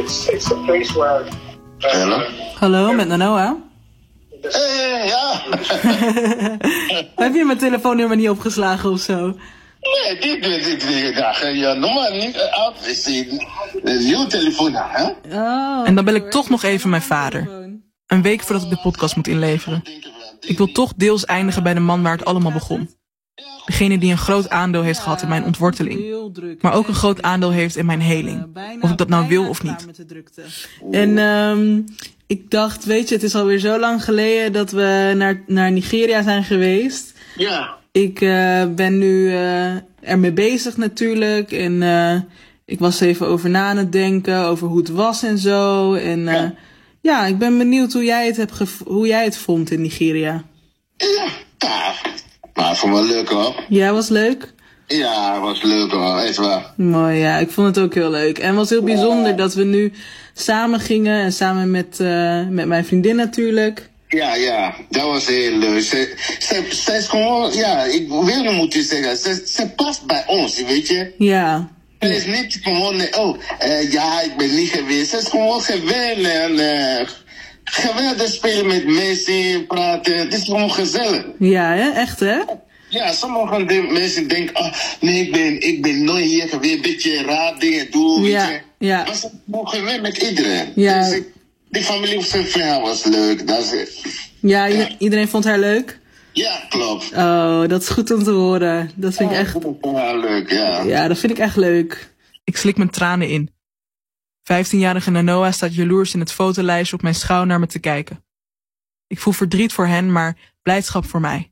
it's a place where. Hello? Hallo, met Noah. Ja. Heb je mijn telefoonnummer niet opgeslagen of zo? Nee, dit ja, normaal niet. Is een nieuw telefoon, hè? En dan bel ik toch nog even mijn vader. Een week voordat ik de podcast moet inleveren. Ik wil toch deels eindigen bij de man waar het allemaal begon. Degene die een groot aandeel heeft gehad in mijn ontworteling. Maar ook een groot aandeel heeft in mijn heling. Of ik dat nou wil of niet. En ik dacht, weet je, het is alweer zo lang geleden dat we naar Nigeria zijn geweest. Ja. Ik ben nu ermee bezig natuurlijk. En ik was even over na aan het denken, over hoe het was en zo. En ja, ik ben benieuwd hoe jij het vond in Nigeria. Ja, maar vond wel leuk hoor. Ja, was leuk? Ja, was leuk hoor, echt waar. Mooi, ja, ik vond het ook heel leuk. En het was heel bijzonder dat we nu samen gingen en samen met mijn vriendin natuurlijk. Ja, dat was heel leuk. Ze is gewoon, ja, ik wil niet moeten zeggen, ze past bij ons, weet je. Ja. Het is niet gewoon, ja, ik ben niet geweest. Het is gewoon geweldig spelen met mensen, praten. Het is gewoon gezellig. Ja, hè? Echt, hè? Ja, sommige mensen denken, oh, nee, ik ben nooit hier geweest, een beetje raar dingen doen, weet je. Ja. Maar ze mogen weer met iedereen. Ja. Dus die familie van haar was leuk, dat is het. Ja, iedereen vond haar leuk? Ja, klopt. Oh, dat is goed om te horen. Dat vind ik echt... Ja, leuk, ja. Ja, dat vind ik echt leuk. Ik slik mijn tranen in. 15-jarige Noah staat jaloers in het fotolijstje op mijn schouw naar me te kijken. Ik voel verdriet voor hen, maar blijdschap voor mij.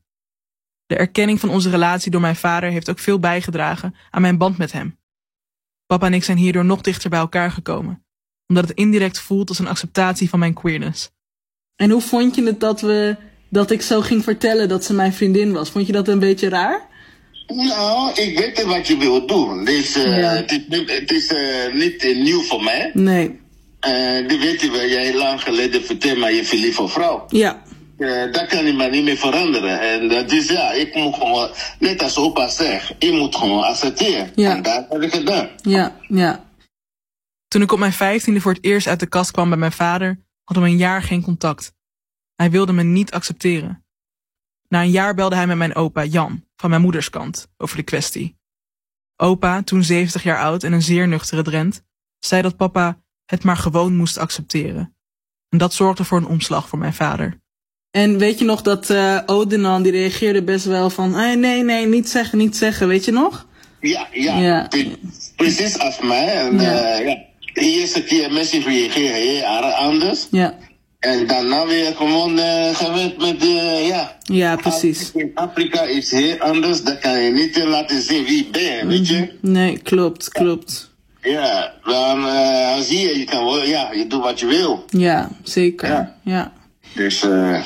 De erkenning van onze relatie door mijn vader heeft ook veel bijgedragen aan mijn band met hem. Papa en ik zijn hierdoor nog dichter bij elkaar gekomen, omdat het indirect voelt als een acceptatie van mijn queerness. En hoe vond je het dat ik zo ging vertellen dat ze mijn vriendin was? Vond je dat een beetje raar? Nou, ik weet wat je wilt doen. Dus, het is niet nieuw voor mij. Nee. Die weet je wel, jij lang geleden vertelde maar je verliefd voor vrouw. Ja. Dat kan je maar niet meer veranderen. En dat is ja, ik moet gewoon, net als opa zegt, je moet gewoon accepteren. Ja. En dat heb ik gedaan. Ja. Toen ik op mijn 15e voor het eerst uit de kast kwam bij mijn vader, hadden we een jaar geen contact. Hij wilde me niet accepteren. Na een jaar belde hij met mijn opa Jan, van mijn moeders kant, over de kwestie. Opa, toen 70 jaar oud en een zeer nuchtere Drent, zei dat papa het maar gewoon moest accepteren. En dat zorgde voor een omslag voor mijn vader. En weet je nog dat Odenan, die reageerde best wel van... Nee, niet zeggen, weet je nog? Ja. Precies als mij. En, de eerste keer mensen reageren heel anders. Ja. En daarna weer gewoon gewend met Ja, precies. In Afrika is heel anders. Dat kan je niet laten zien wie je bent, weet je? Nee, klopt. Ja, dan zie je kan wel, je doet wat je wil. Ja, zeker. Ja. Dus,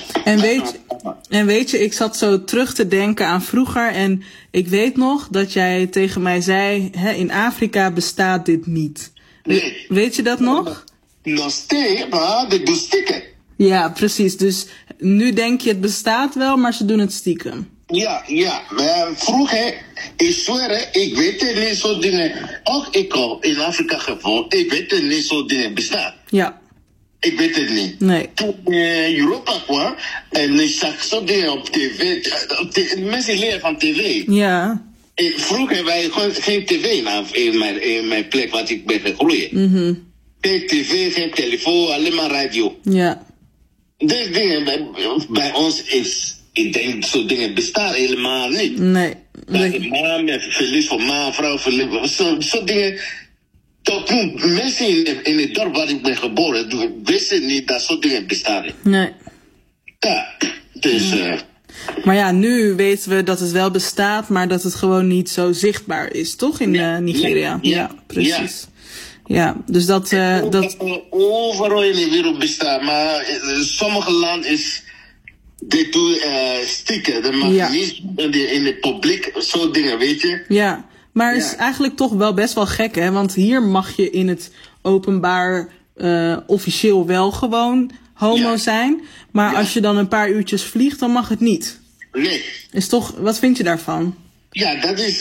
en weet je, ik zat zo terug te denken aan vroeger en ik weet nog dat jij tegen mij zei, in Afrika bestaat dit niet. Nee. Weet je dat nog? Nog steeds, maar de doen stikken. Ja, precies. Dus nu denk je het bestaat wel, maar ze doen het stiekem. Ja. Maar vroeger, ik zweer, ik weet er niet zo dingen. Ook ik al in Afrika gewoond, ik weet er niet zo dingen bestaan. Ja. Ik weet het niet. Nee. Toen Europa kwam en ik zag zo dingen op tv. Mensen leren van tv. Ja. Vroeger wij geen tv in mijn plek waar ik ben gegroeid. Geen tv, geen telefoon, alleen maar radio. Ja. Deze dingen bij ons is... Ik denk dat soort dingen bestaan helemaal niet. Nee. Man, verlies voor man, vrouw, verlies. Zo dingen... Tot toen mensen in het dorp waar ik ben geboren wisten niet dat soort dingen bestaan. Nee. Ja, dus... Maar ja, nu weten we dat het wel bestaat, maar dat het gewoon niet zo zichtbaar is, toch? In Nigeria. Ja, precies. Ja, dus dat... Overal in de wereld bestaat, maar sommige landen is... Dit doet stikken. Dat mag niet in het publiek, zo'n dingen, weet je. Ja. Maar het is eigenlijk toch wel best wel gek, hè? Want hier mag je in het openbaar officieel wel gewoon homo zijn. Maar als je dan een paar uurtjes vliegt, dan mag het niet. Nee. Is toch, wat vind je daarvan? Ja, dat is,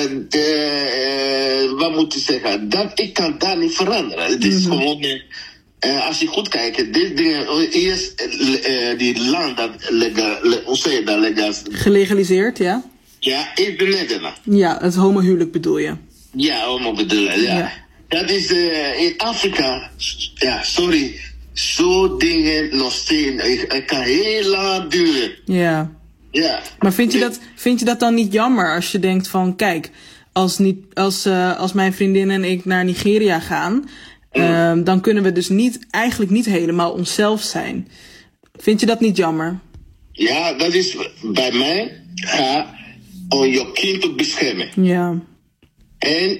wat moet je zeggen, dat ik kan daar niet veranderen. Het is gewoon, als je goed kijkt, dit dingen, eerst die land dat gelegaliseerd, ja? Ja, is de Nederland. Ja, het homohuwelijk bedoel je? Ja, homohuwelijk, ja. Dat is in Afrika, ja, sorry, zo dingen nog steeds, het kan heel lang duren. Ja. Ja. Maar vind je dat dan niet jammer als je denkt van, kijk, als mijn vriendin en ik naar Nigeria gaan, dan kunnen we dus eigenlijk niet helemaal onszelf zijn. Vind je dat niet jammer? Ja, dat is bij mij om je kind te beschermen. Ja. En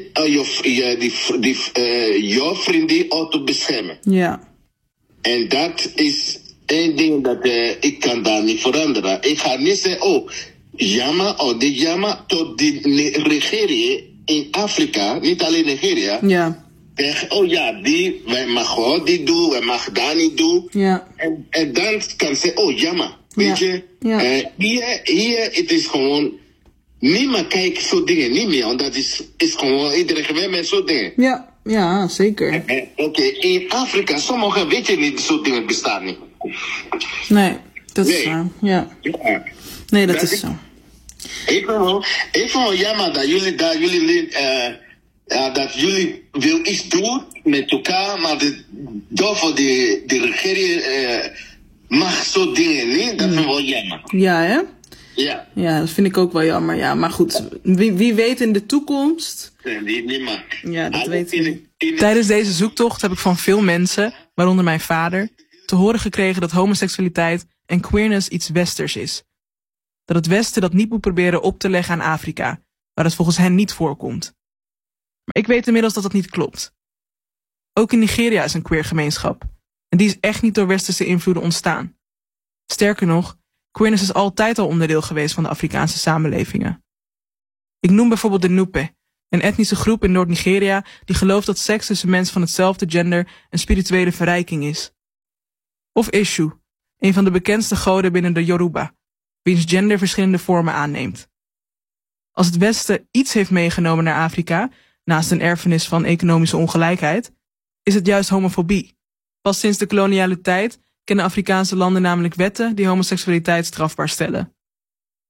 jouw vriendin ook te beschermen. Ja. En dat is één ding dat ik kan daar niet veranderen. Ik ga niet zeggen, jammer of niet jammer, tot die regering in Afrika, niet alleen Nigeria. Ja. Wij mag dit doen, wij mag dat niet doen. Ja. En dan kan ze, jammer. Weet je? Ja. Hier, het is gewoon, niemand kijkt zo'n dingen niet meer. Want dat is gewoon, iedereen gewend met zo'n dingen. Ja, zeker. Oké, in Afrika, sommigen weten niet, zo'n dingen bestaan niet. Nee, dat is waar. Ja. Nee, dat is zo. Ik vind wel jammer dat jullie wil iets doen met elkaar, maar door voor de regering mag zo'n dingen niet. Dat vind ik wel jammer. Ja, hè? Ja. Ja, dat vind ik ook wel jammer. Ja, maar goed, wie weet in de toekomst? Niemand. Ja, dat weten we niet. Tijdens deze zoektocht heb ik van veel mensen, waaronder mijn vader, te horen gekregen dat homoseksualiteit en queerness iets westers is. Dat het Westen dat niet moet proberen op te leggen aan Afrika, waar het volgens hen niet voorkomt. Maar ik weet inmiddels dat dat niet klopt. Ook in Nigeria is een queer gemeenschap. En die is echt niet door westerse invloeden ontstaan. Sterker nog, queerness is altijd al onderdeel geweest van de Afrikaanse samenlevingen. Ik noem bijvoorbeeld de Nupe, een etnische groep in Noord-Nigeria die gelooft dat seks tussen mensen van hetzelfde gender een spirituele verrijking is. Of Eshu, een van de bekendste goden binnen de Yoruba, wiens gender verschillende vormen aanneemt. Als het Westen iets heeft meegenomen naar Afrika, naast een erfenis van economische ongelijkheid, is het juist homofobie. Pas sinds de kolonialiteit kennen Afrikaanse landen namelijk wetten die homoseksualiteit strafbaar stellen.